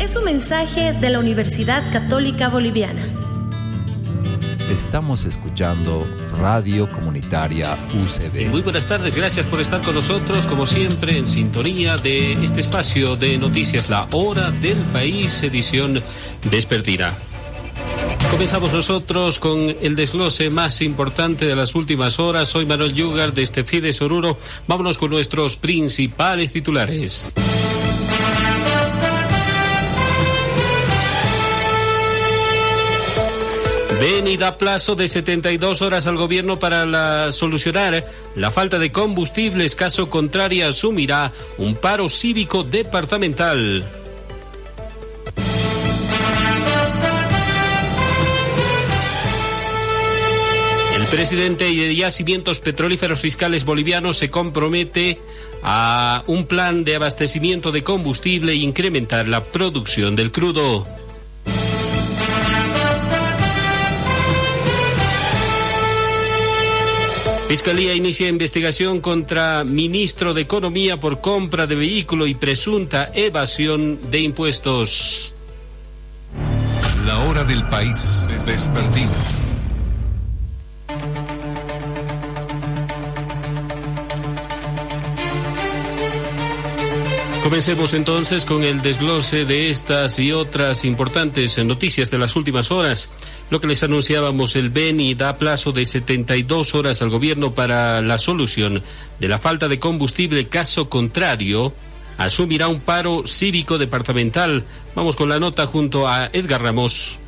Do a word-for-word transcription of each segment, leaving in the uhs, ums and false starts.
Es un mensaje de la Universidad Católica Boliviana. Estamos escuchando Radio Comunitaria U C B. Muy buenas tardes, gracias por estar con nosotros, como siempre, en sintonía de este espacio de noticias, La Hora del País, edición vespertina. Comenzamos nosotros con el desglose más importante de las últimas horas. Soy Manuel Yugar desde Fides Oruro. Vámonos con nuestros principales titulares. Beni da plazo de setenta y dos horas al gobierno para la, solucionar la falta de combustibles. Caso contrario, asumirá un paro cívico departamental. El presidente de Yacimientos Petrolíferos Fiscales Bolivianos se compromete a un plan de abastecimiento de combustible e incrementar la producción del crudo. Fiscalía inicia investigación contra ministro de Economía por compra de vehículo y presunta evasión de impuestos. La Hora del País vespertina. Comencemos entonces con el desglose de estas y otras importantes noticias de las últimas horas. Lo que les anunciábamos, el Beni da plazo de setenta y dos horas al gobierno para la solución de la falta de combustible. Caso contrario, asumirá un paro cívico departamental. Vamos con la nota junto a Edgar Ramos.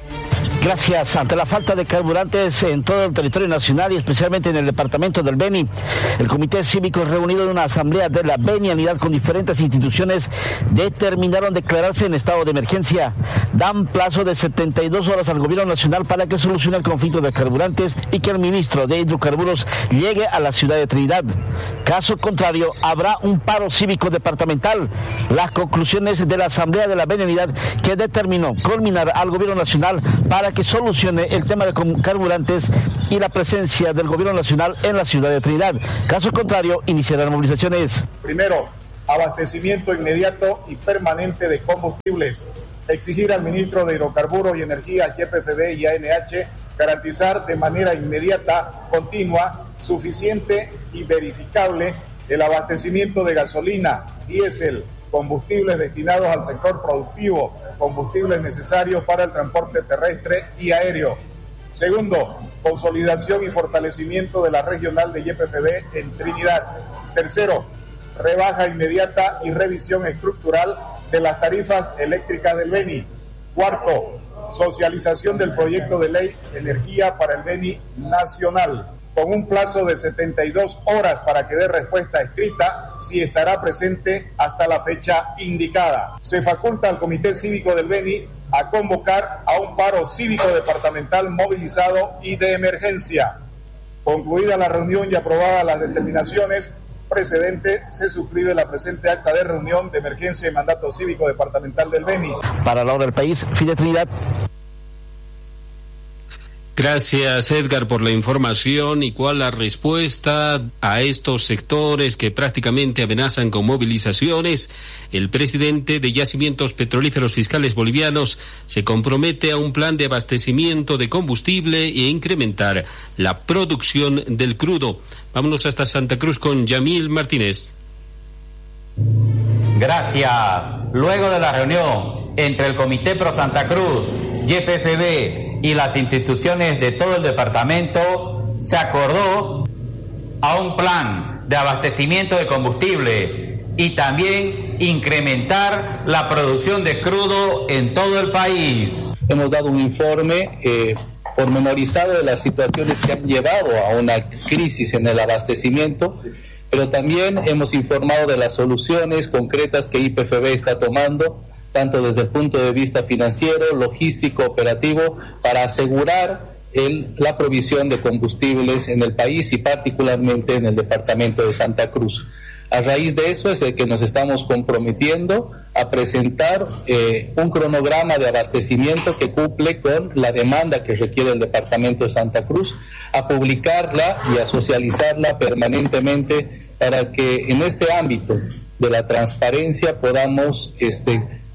Gracias. Ante la falta de carburantes en todo el territorio nacional y especialmente en el departamento del Beni, el Comité Cívico reunido en una asamblea de la Benianidad con diferentes instituciones determinaron declararse en estado de emergencia. Dan plazo de setenta y dos horas al gobierno nacional para que solucione el conflicto de carburantes y que el ministro de Hidrocarburos llegue a la ciudad de Trinidad. Caso contrario, habrá un paro cívico departamental. Las conclusiones de la asamblea de la Benianidad, que determinó culminar al gobierno nacional para que solucione el tema de carburantes y la presencia del gobierno nacional en la ciudad de Trinidad. Caso contrario, iniciarán movilizaciones. Primero, abastecimiento inmediato y permanente de combustibles. Exigir al ministro de Hidrocarburos y Energía, Y P F B y A N H, garantizar de manera inmediata, continua, suficiente y verificable el abastecimiento de gasolina, diésel, combustibles destinados al sector productivo, combustibles necesarios para el transporte terrestre y aéreo. Segundo, consolidación y fortalecimiento de la regional de Y P F B en Trinidad. Tercero, rebaja inmediata y revisión estructural de las tarifas eléctricas del Beni. Cuarto, socialización del proyecto de ley Energía para el Beni Nacional, con un plazo de setenta y dos horas para que dé respuesta escrita, si estará presente hasta la fecha indicada. Se faculta al Comité Cívico del Beni a convocar a un paro cívico departamental movilizado y de emergencia. Concluida la reunión y aprobadas las determinaciones precedentes, se suscribe la presente acta de reunión de emergencia y mandato cívico departamental del Beni. Para la Hora del País, Fide Trinidad. Gracias, Edgar, por la información. ¿Y cuál la respuesta a estos sectores que prácticamente amenazan con movilizaciones? El presidente de Yacimientos Petrolíferos Fiscales Bolivianos se compromete a un plan de abastecimiento de combustible e incrementar la producción del crudo. Vámonos hasta Santa Cruz con Yamil Martínez. Gracias. Luego de la reunión entre el Comité Pro Santa Cruz, Y P F B y las instituciones de todo el departamento, se acordó a un plan de abastecimiento de combustible y también incrementar la producción de crudo en todo el país. Hemos dado un informe eh, pormenorizado de las situaciones que han llevado a una crisis en el abastecimiento, pero también hemos informado de las soluciones concretas que Y P F B está tomando, tanto desde el punto de vista financiero, logístico, operativo, para asegurar el, la provisión de combustibles en el país y particularmente en el departamento de Santa Cruz. A raíz de eso es el que nos estamos comprometiendo a presentar eh, un cronograma de abastecimiento que cumple con la demanda que requiere el departamento de Santa Cruz, a publicarla y a socializarla permanentemente para que en este ámbito de la transparencia podamos este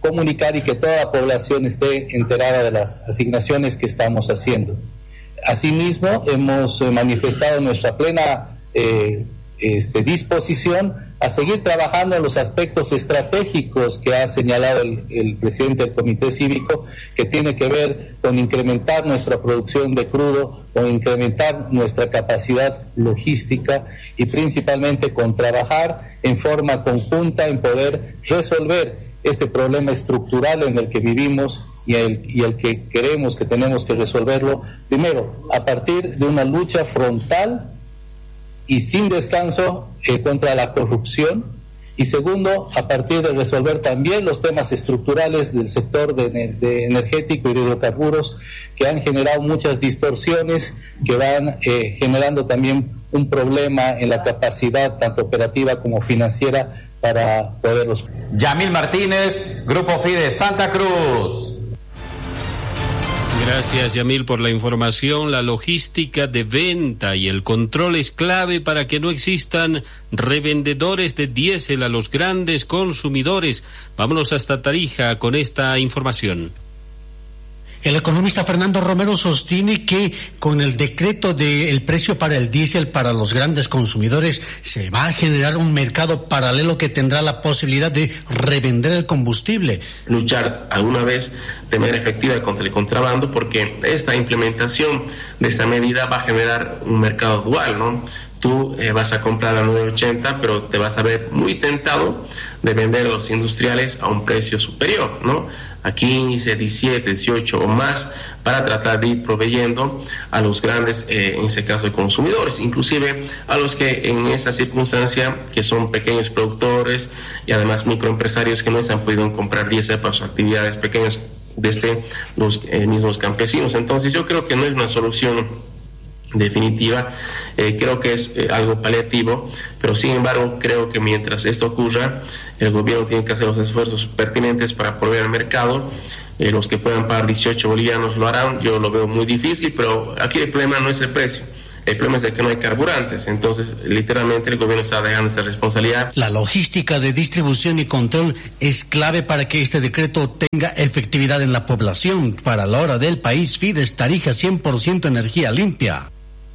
comunicar y que toda la población esté enterada de las asignaciones que estamos haciendo. Asimismo, hemos manifestado nuestra plena eh, este, disposición a seguir trabajando en los aspectos estratégicos que ha señalado el, el presidente del Comité Cívico, que tiene que ver con incrementar nuestra producción de crudo, con incrementar nuestra capacidad logística y principalmente con trabajar en forma conjunta en poder resolver este problema estructural en el que vivimos y el, y el que queremos que tenemos que resolverlo, primero, a partir de una lucha frontal y sin descanso eh, contra la corrupción, y segundo, a partir de resolver también los temas estructurales del sector de, de energético y de hidrocarburos que han generado muchas distorsiones, que van eh, generando también un problema en la capacidad tanto operativa como financiera para poderlos. Yamil Martínez, Grupo Fides Santa Cruz. Gracias, Yamil, por la información. La logística de venta y el control es clave para que no existan revendedores de diésel a los grandes consumidores. Vámonos hasta Tarija con esta información. El economista Fernando Romero sostiene que con el decreto del precio para el diésel para los grandes consumidores se va a generar un mercado paralelo que tendrá la posibilidad de revender el combustible. Luchar alguna vez de manera efectiva contra el contrabando, porque esta implementación de esta medida va a generar un mercado dual, ¿no? Tú eh, vas a comprar a nueve ochenta, pero te vas a ver muy tentado de vender a los industriales a un precio superior, ¿no? A quince, diecisiete, dieciocho o más, para tratar de ir proveyendo a los grandes, eh, en ese caso de consumidores, inclusive a los que en esta circunstancia, que son pequeños productores y además microempresarios que no se han podido comprar diésel para sus actividades pequeñas, desde los eh, mismos campesinos. Entonces yo creo que no es una solución definitiva, eh, creo que es eh, algo paliativo, pero sin embargo creo que mientras esto ocurra, el gobierno tiene que hacer los esfuerzos pertinentes para proveer al mercado. Eh, los que puedan pagar dieciocho bolivianos lo harán, yo lo veo muy difícil, pero aquí el problema no es el precio. El problema es de que no hay carburantes, entonces literalmente el gobierno está dejando esa responsabilidad. La logística de distribución y control es clave para que este decreto tenga efectividad en la población. Para la hora del país, Fides Tarija, cien por ciento energía limpia.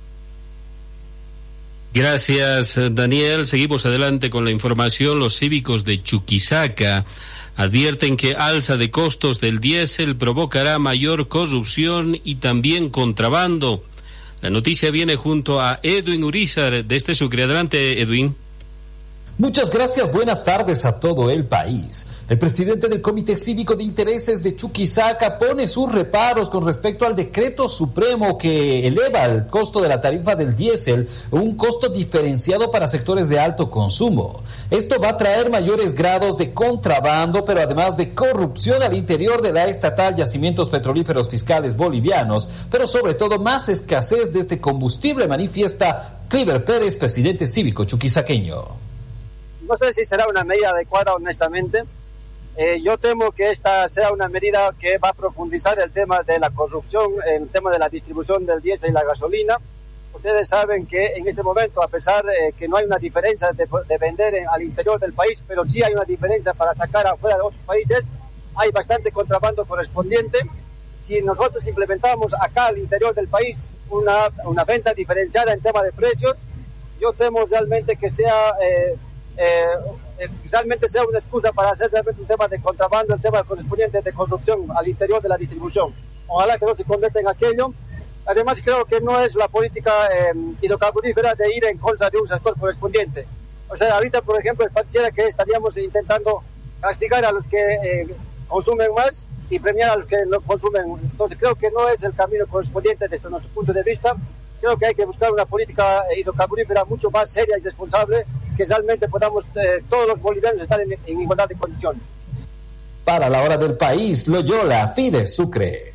Gracias, Daniel. Seguimos adelante con la información. Los cívicos de Chuquisaca advierten que alza de costos del diésel provocará mayor corrupción y también contrabando. La noticia viene junto a Edwin Urizar desde Sucre. Adelante, Edwin. Muchas gracias, buenas tardes a todo el país. El presidente del Comité Cívico de Intereses de Chuquisaca pone sus reparos con respecto al decreto supremo que eleva el costo de la tarifa del diésel, un costo diferenciado para sectores de alto consumo. Esto va a traer mayores grados de contrabando, pero además de corrupción al interior de la estatal Yacimientos Petrolíferos Fiscales Bolivianos, pero sobre todo más escasez de este combustible, manifiesta Cliver Pérez, presidente cívico chuquisaqueño. No sé si será una medida adecuada, honestamente. Eh, yo temo que esta sea una medida que va a profundizar el tema de la corrupción, el tema de la distribución del diésel y la gasolina. Ustedes saben que en este momento, a pesar de que no hay una diferencia de, de vender en, al interior del país, pero sí hay una diferencia para sacar afuera de otros países, hay bastante contrabando correspondiente. Si nosotros implementamos acá al interior del país una, una venta diferenciada en tema de precios, yo temo realmente que sea... Eh, Eh, realmente sea una excusa para hacer realmente un tema de contrabando, el tema correspondiente de corrupción al interior de la distribución. Ojalá que no se convierta en aquello. Además, creo que no es la política eh, hidrocarburífera de ir en contra de un sector correspondiente. O sea, ahorita, por ejemplo, pareciera que estaríamos intentando castigar a los que eh, consumen más y premiar a los que no consumen. Entonces, creo que no es el camino correspondiente desde nuestro punto de vista. Creo que hay que buscar una política hidrocarburífera mucho más seria y responsable, que realmente podamos eh, todos los bolivianos estar en, en igualdad de condiciones. Para la hora del país, Loyola, Fides Sucre.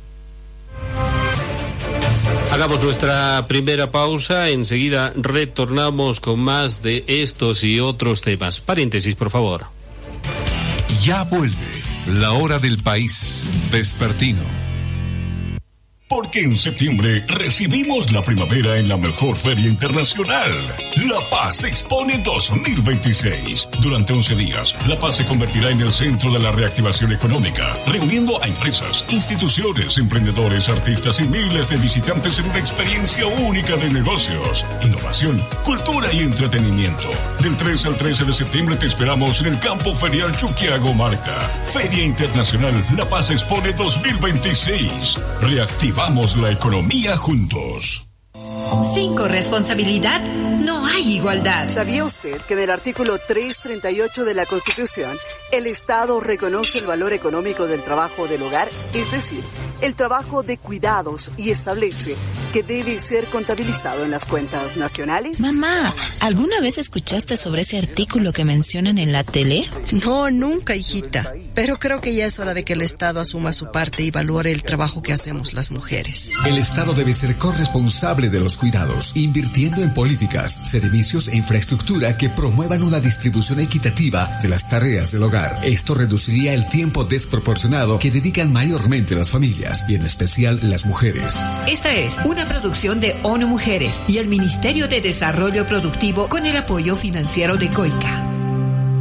Hagamos nuestra primera pausa, enseguida retornamos con más de estos y otros temas. Paréntesis, por favor. Ya vuelve la hora del país vespertino. Porque en septiembre recibimos la primavera en la mejor feria internacional, La Paz Expone dos mil veintiséis. Durante once días, La Paz se convertirá en el centro de la reactivación económica, reuniendo a empresas, instituciones, emprendedores, artistas y miles de visitantes en una experiencia única de negocios, innovación, cultura y entretenimiento. Del tres al trece de septiembre te esperamos en el Campo Ferial Chuquiago Marca. Feria Internacional La Paz Expone dos mil veintiséis. Reactiva Vamos la economía juntos. Sin corresponsabilidad no hay igualdad. ¿Sabía usted que en el artículo trescientos treinta y ocho de la Constitución el Estado reconoce el valor económico del trabajo del hogar, es decir, el trabajo de cuidados, y establece que debe ser contabilizado en las cuentas nacionales? Mamá, ¿alguna vez escuchaste sobre ese artículo que mencionan en la tele? No, nunca, hijita. Pero creo que ya es hora de que el Estado asuma su parte y valore el trabajo que hacemos las mujeres. El Estado debe ser corresponsable de los cuidados, invirtiendo en políticas, servicios e infraestructura que promuevan una distribución equitativa de las tareas del hogar. Esto reduciría el tiempo desproporcionado que dedican mayormente las familias, y en especial las mujeres. Esta es una producción de ONU Mujeres y el Ministerio de Desarrollo Productivo con el apoyo financiero de COICA.